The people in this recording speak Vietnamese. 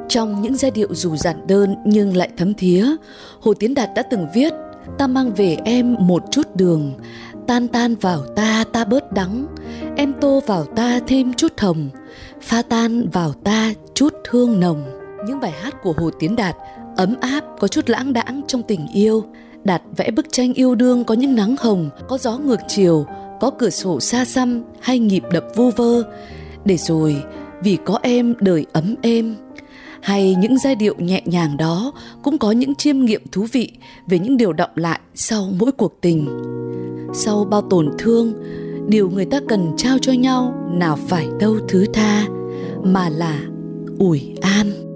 Trong những giai điệu dù giản đơn nhưng lại thấm thía, Hồ Tiến Đạt đã từng viết: ta mang về em một chút đường, tan tan vào ta ta bớt đắng, em tô vào ta thêm chút hồng, pha tan vào ta chút hương nồng. Những bài hát của Hồ Tiến Đạt ấm áp, có chút lãng đãng trong tình yêu. Đạt vẽ bức tranh yêu đương có những nắng hồng, có gió ngược chiều, có cửa sổ xa xăm hay nhịp đập vu vơ. Để rồi vì có em đời ấm êm. Hay những giai điệu nhẹ nhàng đó cũng có những chiêm nghiệm thú vị về những điều đọng lại sau mỗi cuộc tình. Sau bao tổn thương, điều người ta cần trao cho nhau nào phải đâu thứ tha, mà là ủi an.